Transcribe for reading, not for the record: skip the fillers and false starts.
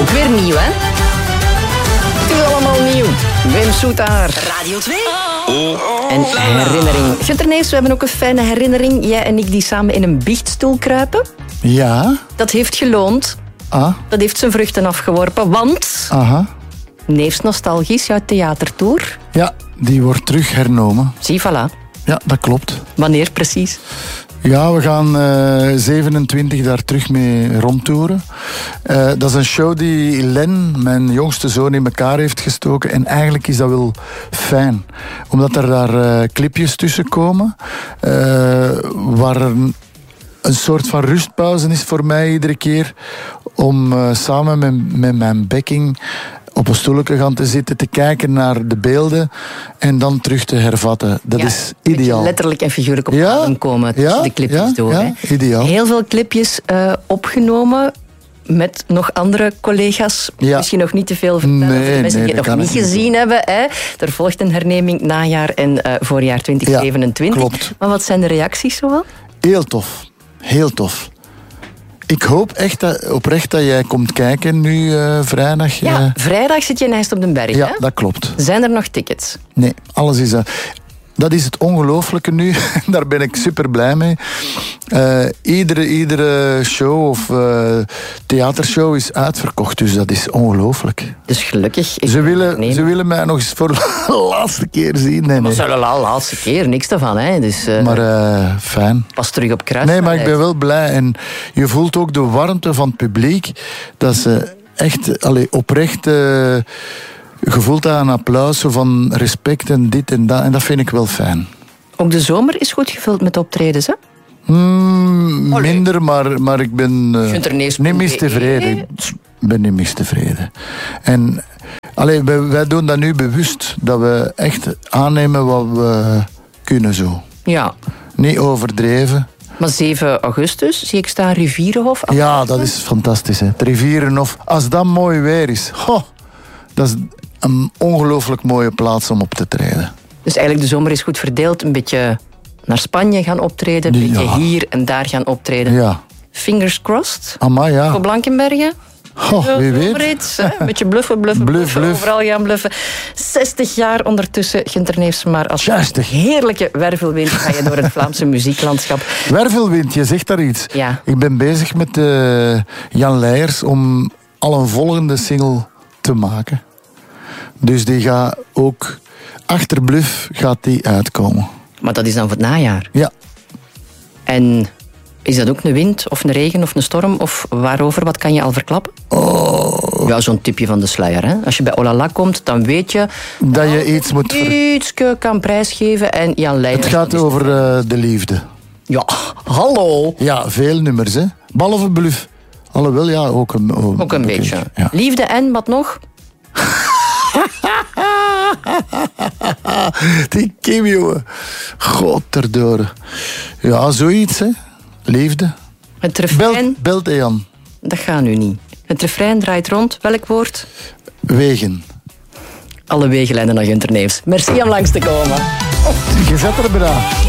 Ook weer nieuw, hè? Het is allemaal nieuw. Wim Soetaar. Radio 2. En herinnering. Gunther Neefs, we hebben ook een fijne herinnering. Jij en ik die samen in een biechtstoel kruipen. Ja. Dat heeft geloond. Ah. Dat heeft zijn vruchten afgeworpen, want... Aha. Neefs Nostalgisch, jouw theatertour. Ja, die wordt terug hernomen. Zie, voilà. Ja, dat klopt. Wanneer precies? Ja, we gaan 27 daar terug mee rondtoeren. Dat is een show die Len, mijn jongste zoon, in elkaar heeft gestoken. En eigenlijk is dat wel fijn. Omdat er daar clipjes tussen komen. Waar er een soort van rustpauze is voor mij iedere keer. Om samen met mijn backing op een stoelje gaan te zitten, te kijken naar de beelden en dan terug te hervatten. Dat is ideaal. Letterlijk en figuurlijk op adem komen tussen de clipjes door. Ja, hè. ideaal. Heel veel clipjes opgenomen met nog andere collega's. Ja. Misschien nog niet te veel vertellen voor de mensen die het nog niet gezien hebben. Hè. Er volgt een herneming najaar en voorjaar 2027. Ja, klopt. Maar wat zijn de reacties zoal? Heel tof. Heel tof. Ik hoop echt oprecht dat jij komt kijken nu vrijdag. Ja, vrijdag zit je in IJst op den Berg. Ja, hè? dat klopt. Zijn er nog tickets? Nee, alles is... dat is het ongelooflijke nu. Daar ben ik super blij mee. Iedere show of theatershow is uitverkocht. Dus dat is ongelooflijk. Dus gelukkig. Ze willen mij nog eens voor de laatste keer zien. Nee. Maar de laatste keer, niks daarvan. Hè. Dus, maar fijn. Pas terug op kruis. Nee, maar ik ben wel blij. En je voelt ook de warmte van het publiek. Dat ze echt oprecht... je voelt daar een applaus van respect en dit en dat. En dat vind ik wel fijn. Ook de zomer is goed gevuld met optredens, hè? Minder, maar ik ben niet mistevreden. Ik ben niet mistevreden. En wij doen dat nu bewust. Dat we echt aannemen wat we kunnen zo. Ja. Niet overdreven. Maar 7 augustus zie ik staan Rivierenhof. Ja, dat is fantastisch. Hè. Het Rivierenhof. Als dat mooi weer is. Dat is een ongelooflijk mooie plaats om op te treden. Dus eigenlijk de zomer is goed verdeeld. Een beetje naar Spanje gaan optreden. Een beetje hier en daar gaan optreden. Ja. Fingers crossed. Amai, ja. Voor Blankenbergen. Wie weet. Een beetje bluffen. Overal gaan bluffen. 60 jaar ondertussen, Gunther Neefs, maar als 60. heerlijke wervelwind ga je door het Vlaamse muzieklandschap. Wervelwind, je zegt daar iets. Ja. Ik ben bezig met Jan Leijers om al een volgende single te maken. Dus die gaat ook... Achter Bluff gaat die uitkomen. Maar dat is dan voor het najaar? Ja. En is dat ook een wind of een regen of een storm? Of waarover? Wat kan je al verklappen? Ja, zo'n tipje van de sluier. Hè? Als je bij Olala komt, dan weet je... Dat je iets moet... Iets kan prijsgeven en Jan Leijers... Het gaat over de liefde. Ja, hallo. Ja, veel nummers, hè. Behalve Bluff. Alhoewel, ja, ook een beetje. Ja. Liefde en, wat nog? Die Kim, jongen. God erdoor. Ja, zoiets, hè. Liefde. Het refrein... Belt Jan. Dat gaat nu niet. Het refrein draait rond. Welk woord? Wegen. Alle wegen leiden naar Gunther Neefs. Merci om langs te komen. Je zet er bijna.